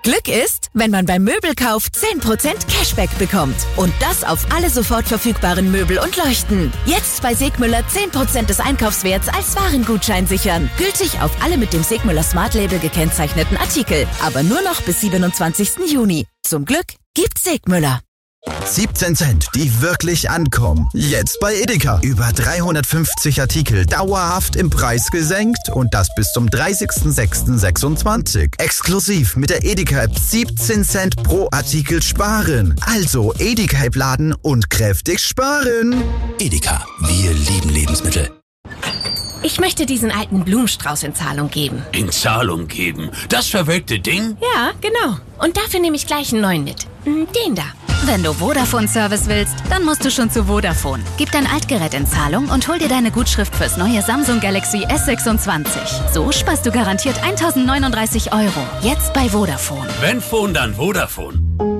Glück ist, wenn man beim Möbelkauf 10% Cashback bekommt. Und das auf alle sofort verfügbaren Möbel und Leuchten. Jetzt bei Segmüller 10% des Einkaufswerts als Warengutschein sichern. Gültig auf alle mit dem Segmüller Smart Label gekennzeichneten Artikel. Aber nur noch bis 27. Juni. Zum Glück gibt's Segmüller. 17 Cent, die wirklich ankommen. Jetzt bei Edeka. Über 350 Artikel dauerhaft im Preis gesenkt und das bis zum 30.06.26. Exklusiv mit der Edeka-App 17 Cent pro Artikel sparen. Also Edeka-App laden und kräftig sparen. Edeka, wir lieben Lebensmittel. Ich möchte diesen alten Blumenstrauß in Zahlung geben. In Zahlung geben? Das verwelkte Ding? Ja, genau. Und dafür nehme ich gleich einen neuen mit. Den da. Wenn du Vodafone-Service willst, dann musst du schon zu Vodafone. Gib dein Altgerät in Zahlung und hol dir deine Gutschrift fürs neue Samsung Galaxy S26. So sparst du garantiert 1.039 €. Jetzt bei Vodafone. Wenn Phone, dann Vodafone.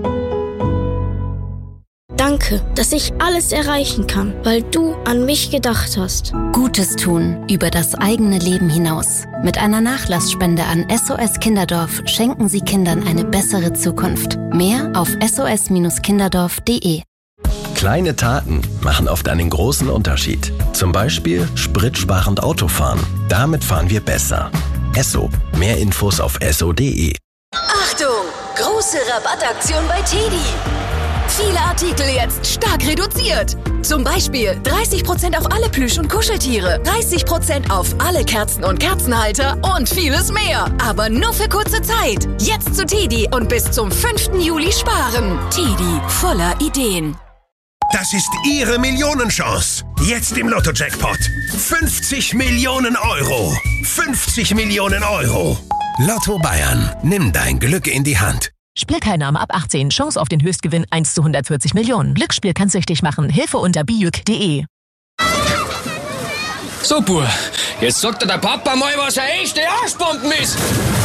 Danke, dass ich alles erreichen kann, weil du an mich gedacht hast. Gutes tun über das eigene Leben hinaus. Mit einer Nachlassspende an SOS Kinderdorf schenken Sie Kindern eine bessere Zukunft. Mehr auf sos-kinderdorf.de. Kleine Taten machen oft einen großen Unterschied. Zum Beispiel spritsparend Autofahren. Damit fahren wir besser. Esso. Mehr Infos auf esso.de. Achtung! Große Rabattaktion bei TEDi. Viele Artikel jetzt stark reduziert. Zum Beispiel 30% auf alle Plüsch- und Kuscheltiere, 30% auf alle Kerzen und Kerzenhalter und vieles mehr. Aber nur für kurze Zeit. Jetzt zu TEDi und bis zum 5. Juli sparen. TEDi, voller Ideen. Das ist Ihre Millionenchance. Jetzt im Lotto-Jackpot. 50 Millionen €. 50 Millionen €. Lotto Bayern. Nimm dein Glück in die Hand. Spielteilnahme ab 18. Chance auf den Höchstgewinn 1 zu 140 Millionen. Glücksspiel kann süchtig machen. Hilfe unter bijuk.de. So, Bur, jetzt sagt dir der Papa mal, was eine echte Arschbomben ist.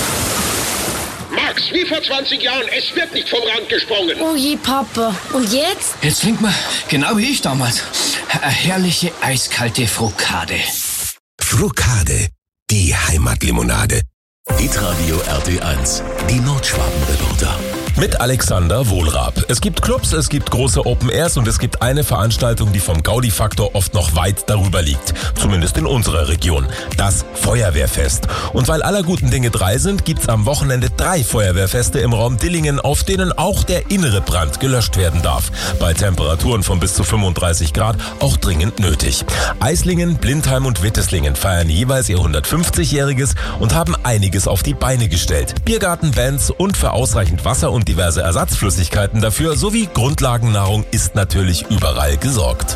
Max, wie vor 20 Jahren, es wird nicht vom Rand gesprungen. Oh je, Papa. Und jetzt? Jetzt trinkt man, genau wie ich damals, eine herrliche eiskalte Frukade. Frukade, die Heimatlimonade. Hitradio RT1, die Nordschwaben-Reporter. Mit Alexander Wohlrab. Es gibt Clubs, es gibt große Open Airs und es gibt eine Veranstaltung, die vom Gaudi-Faktor oft noch weit darüber liegt. Zumindest in unserer Region. Das Feuerwehrfest. Und weil aller guten Dinge 3 sind, gibt's am Wochenende 3 Feuerwehrfeste im Raum Dillingen, auf denen auch der innere Brand gelöscht werden darf. Bei Temperaturen von bis zu 35 Grad auch dringend nötig. Eislingen, Blindheim und Witteslingen feiern jeweils ihr 150-jähriges und haben einiges auf die Beine gestellt. Biergarten, Bands und für ausreichend Wasser und diverse Ersatzflüssigkeiten dafür sowie Grundlagennahrung ist natürlich überall gesorgt.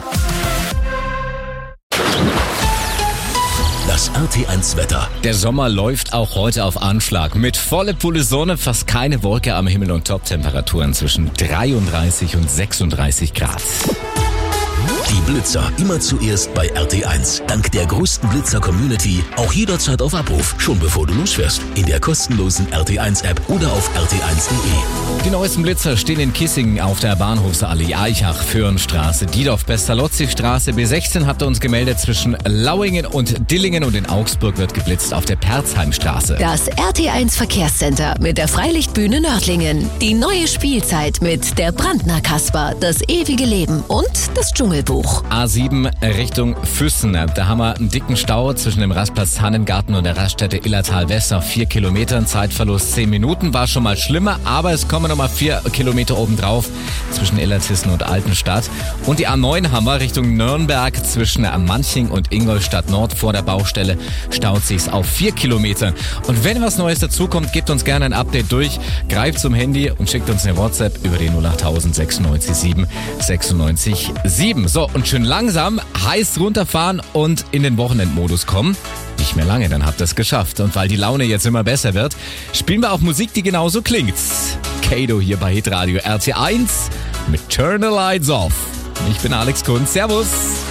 Das RT1 Wetter. Der Sommer läuft auch heute auf Anschlag. Mit volle Pulle Sonne, fast keine Wolke am Himmel und Top-Temperaturen zwischen 33 und 36 Grad. Die Blitzer immer zuerst bei RT1. Dank der größten Blitzer-Community auch jederzeit auf Abruf. Schon bevor du losfährst. In der kostenlosen RT1-App oder auf rt1.de. Die neuesten Blitzer stehen in Kissingen auf der Bahnhofsallee, Eichach, Föhrenstraße, Diedorf-Pestalozzi-Straße. B16 hat uns gemeldet zwischen Lauingen und Dillingen und in Augsburg wird geblitzt auf der Perzheimstraße. Das RT1 Verkehrscenter mit der Freilichtbühne Nördlingen. Die neue Spielzeit mit der Brandner Kasper, das ewige Leben und das Dschungelbuch. A7 Richtung Füssen. Da haben wir einen dicken Stau zwischen dem Rastplatz Tannengarten und der Raststätte Illertal West auf 4 Kilometern. Zeitverlust 10 Minuten. War schon mal schlimmer, aber es kommen nochmal 4 Kilometer obendrauf zwischen Illertissen und Altenstadt. Und die A9 haben wir Richtung Nürnberg zwischen Manching und Ingolstadt Nord vor der Baustelle. Staut sich's auf 4 Kilometern. Und wenn was Neues dazukommt, gebt uns gerne ein Update durch. Greift zum Handy und schickt uns eine WhatsApp über die 08000 96 7 96 7. So, und schön langsam, heiß runterfahren und in den Wochenendmodus kommen. Nicht mehr lange, dann habt ihr es geschafft. Und weil die Laune jetzt immer besser wird, spielen wir auch Musik, die genauso klingt. Kato hier bei Hitradio RT1 mit Turn the Lights Off. Ich bin Alex Kunz. Servus.